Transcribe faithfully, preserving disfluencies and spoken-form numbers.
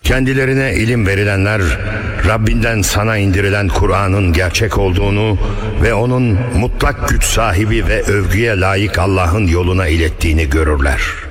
Kendilerine ilim verilenler, Rabbinden sana indirilen Kur'an'ın gerçek olduğunu ve onun mutlak güç sahibi ve övgüye layık Allah'ın yoluna ilettiğini görürler.